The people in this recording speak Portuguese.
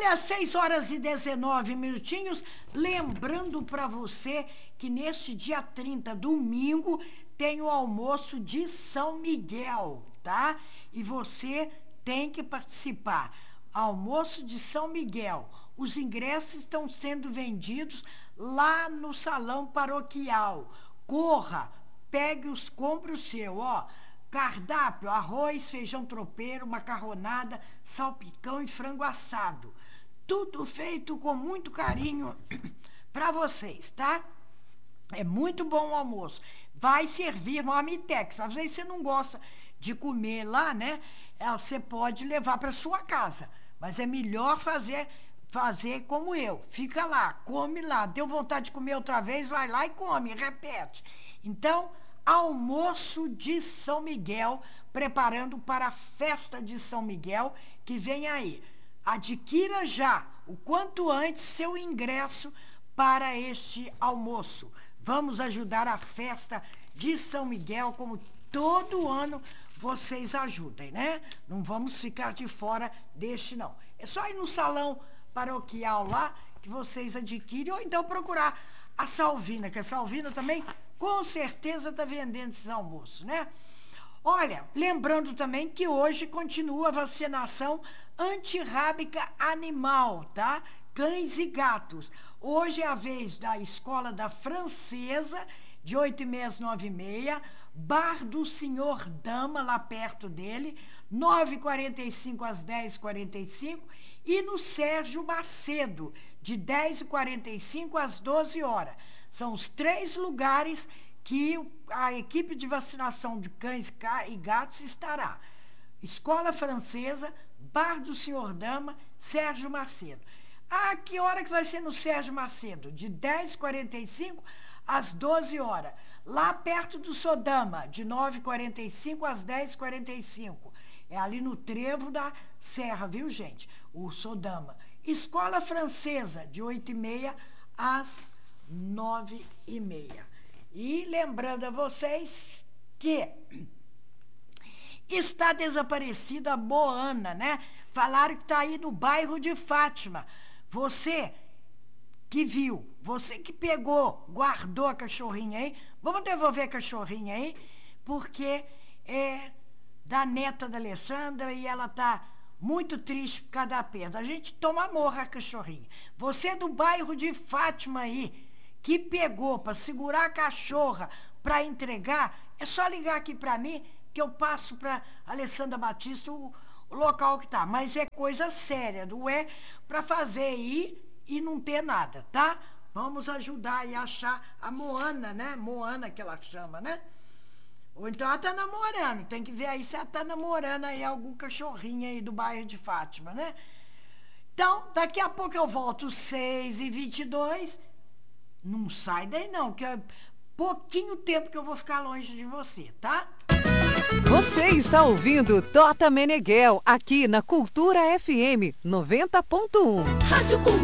Olha, 6h19. Lembrando para você que neste dia 30, domingo, tem o almoço de São Miguel, tá? E você tem que participar. Almoço de São Miguel. Os ingressos estão sendo vendidos lá no salão paroquial. Corra, compre o seu, ó. Cardápio: arroz, feijão tropeiro, macarronada, salpicão e frango assado. Tudo feito com muito carinho para vocês, tá? É muito bom o almoço. Vai servir marmitex. Às vezes você não gosta de comer lá, né? Você pode levar para sua casa. Mas é melhor fazer como eu. Fica lá, come lá. Deu vontade de comer outra vez, vai lá e come, repete. Então, almoço de São Miguel, preparando para a festa de São Miguel que vem aí. Adquira já, o quanto antes, seu ingresso para este almoço. Vamos ajudar a festa de São Miguel, como todo ano vocês ajudem, né? Não vamos ficar de fora deste, não. É só ir no salão paroquial lá que vocês adquirem, ou então procurar a Salvina, que a Salvina também com certeza está vendendo esses almoços, né? Olha, lembrando também que hoje continua a vacinação antirrábica animal, tá? Cães e gatos. Hoje é a vez da Escola da Francesa, de 8h30 às 9h30, Bar do Senhor Dama, lá perto dele, 9h45 às 10h45, e no Sérgio Macedo, de 10h45 às 12h. São os 3 lugares que a equipe de vacinação de cães e gatos estará. Escola Francesa, Bar do Senhor Dama, Sérgio Macedo. Ah, que hora que vai ser no Sérgio Macedo? De 10h45 às 12h. Lá perto do Sodama, de 9h45 às 10h45. É ali no trevo da Serra, viu, gente? O Sodama. Escola Francesa, de 8h30 às 9h30. E lembrando a vocês que está desaparecida a Moana, né? Falaram que está aí no bairro de Fátima. Você que viu, você que pegou, guardou a cachorrinha aí, vamos devolver a cachorrinha aí, porque é da neta da Alessandra e ela está muito triste por causa da perda. A gente toma amor a cachorrinha. Você do bairro de Fátima aí, que pegou para segurar a cachorra para entregar, é só ligar aqui para mim que eu passo para Alessandra Batista o local que tá. Mas é coisa séria, não é para fazer aí e não ter nada, tá? Vamos ajudar e achar a Moana, né? Moana que ela chama, né? Ou então ela tá namorando, tem que ver aí se ela tá namorando aí algum cachorrinho aí do bairro de Fátima, né? Então, daqui a pouco eu volto 6h22. Não sai daí não, que é pouquinho tempo que eu vou ficar longe de você, tá? Você está ouvindo Tota Meneghel, aqui na Cultura FM 90.1. Rádio Cultura.